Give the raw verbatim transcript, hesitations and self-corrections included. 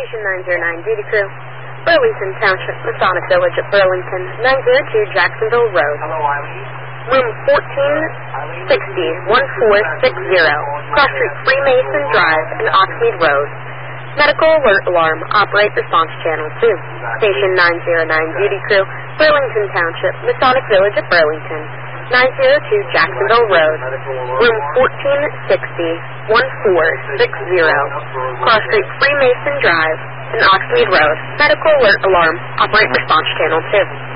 Station nine zero nine, duty crew. Burlington Township, Masonic Village at Burlington, nine zero two Jacksonville Road. Hello, Eileen. Room fourteen sixty, one four six zero, Cross Street Freemason Drive and Oxmead Road. Medical alert alarm, operate response channel two. Station nine zero nine, duty crew, Burlington Township, Masonic Village at Burlington, nine zero two Jacksonville Road. Room fourteen sixty, one four six zero, Cross Street Freemason Drive and Oxmead Road. Medical alert alarm, operate response channel two.